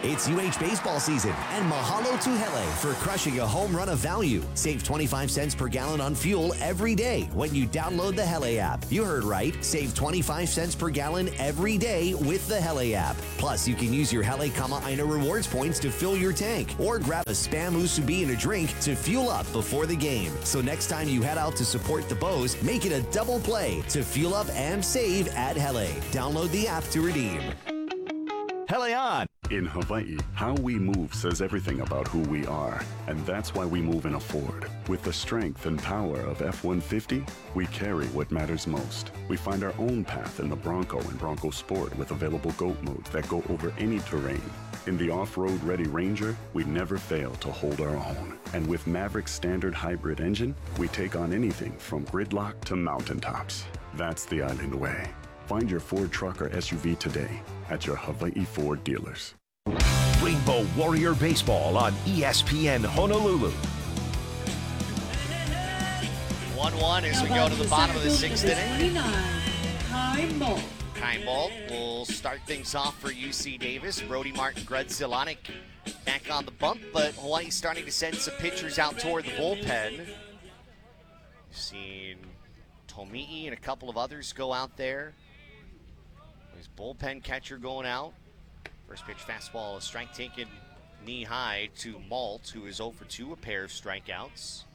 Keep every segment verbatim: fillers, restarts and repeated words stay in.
It's U H baseball season, and mahalo to Hele for crushing a home run of value. Save twenty-five cents per gallon on fuel every day when you download the Hele app. You heard right. Save twenty-five cents per gallon every day with the Hele app. Plus, you can use your Hele Kama Aina rewards points to fill your tank or grab a Spam Musubi and a drink to fuel up before the game. So next time you head out to support the Bows, make it a double play to fuel up and save at Hele. Download the app to redeem. Hele on! In Hawaii, how we move says everything about who we are, and that's why we move in a Ford. With the strength and power of F one fifty, we carry what matters most. We find our own path in the Bronco and Bronco Sport with available GOAT modes that go over any terrain. In the off-road ready Ranger, we never fail to hold our own. And with Maverick's standard hybrid engine, we take on anything from gridlock to mountaintops. That's the island way. Find your Ford truck or S U V today at your Hawaii Ford dealers. Rainbow Warrior Baseball on E S P N Honolulu. one one as we go to the bottom of the sixth inning. Kai Moult. Kai Moult will start things off for U C Davis. Brody Martin, Greg Zelanik back on the bump, but Hawaii's starting to send some pitchers out toward the bullpen. We've seen Tomi'i and a couple of others go out there. His bullpen catcher going out. First pitch fastball, a strike taken knee high to Moult, who is oh for two, a pair of strikeouts.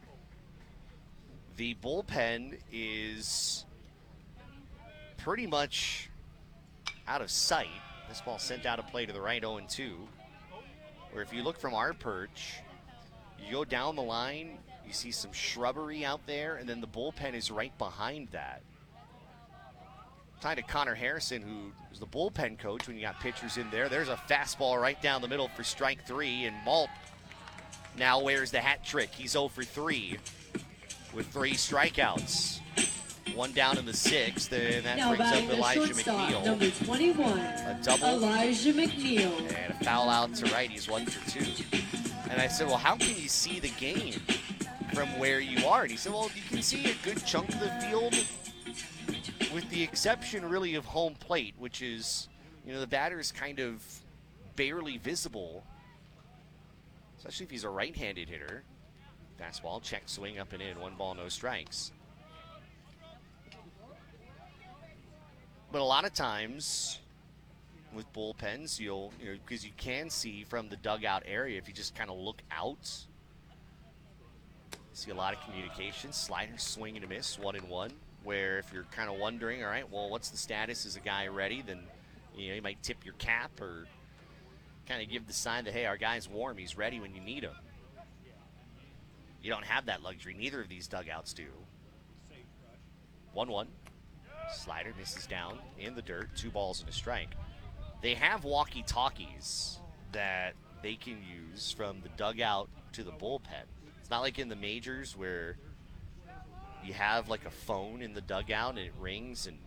The bullpen is pretty much out of sight. This ball sent out of play to the right, oh and two. Where if you look from our perch, you go down the line, you see some shrubbery out there, and then the bullpen is right behind that. Tied to Connor Harrison, who was the bullpen coach when you got pitchers in there. There's a fastball right down the middle for strike three, and Moult now wears the hat trick. He's oh for three with three strikeouts. One down in the sixth, and that now brings up Elijah McNeil. Number twenty-one, a double. Elijah McNeil. And a foul out to right. He's one for two. And I said, well, how can you see the game from where you are? And he said, well, you can see a good chunk of the field, with the exception really of home plate, which is, you know, the batter is kind of barely visible, especially if he's a right-handed hitter. Fastball, check, swing, up and in, one ball, no strikes. But a lot of times with bullpens, you'll, you know, because you can see from the dugout area, if you just kind of look out, see a lot of communication, slider, swing and a miss, one and one. Where if you're kind of wondering, all right, well, what's the status? Is a guy ready? Then, you know, you might tip your cap or kind of give the sign that, hey, our guy's warm. He's ready when you need him. You don't have that luxury. Neither of these dugouts do. one one. Slider misses down in the dirt. Two balls and a strike. They have walkie-talkies that they can use from the dugout to the bullpen. It's not like in the majors where you have like a phone in the dugout and it rings and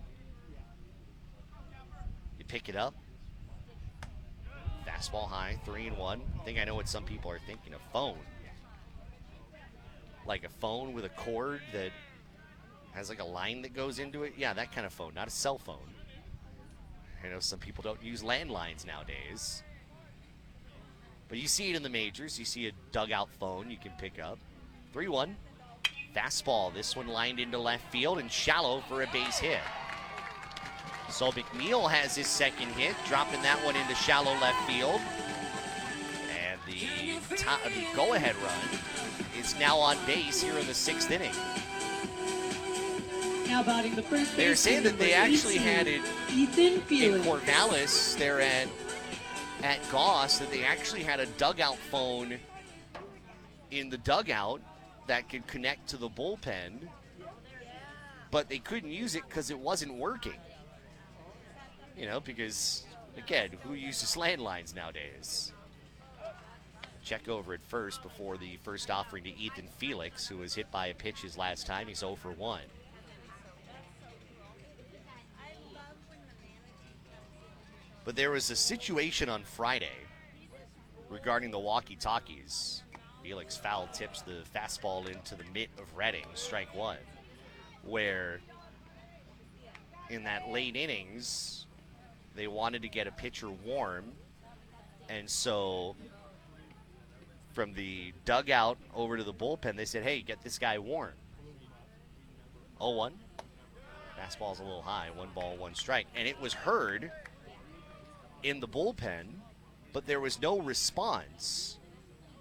you pick it up. Fastball high, three and one. I think I know what some people are thinking, a phone. Like a phone with a cord that has like a line that goes into it. Yeah, that kind of phone, not a cell phone. I know some people don't use landlines nowadays. But you see it in the majors. You see a dugout phone you can pick up. three one. Fastball, this one lined into left field and shallow for a base hit. So McNeil has his second hit, dropping that one into shallow left field. And the, top, the go-ahead run is now on base here in the sixth inning. Now batting the first They're saying that they actually had it Ethan in Corvallis there at, at Goss, that they actually had a dugout phone in the dugout that could connect to the bullpen, but they couldn't use it because it wasn't working. You know, because, again, who uses landlines nowadays? Check over at first before the first offering to Ethan Felix, who was hit by a pitch his last time. He's oh for one. But there was a situation on Friday regarding the walkie-talkies. Felix foul tips the fastball into the mitt of Redding, strike one, where in that late innings, they wanted to get a pitcher warm, And so from the dugout over to the bullpen, they said, hey, get this guy warm. oh one. Fastball's a little high. One ball, one strike. And it was heard in the bullpen, but there was no response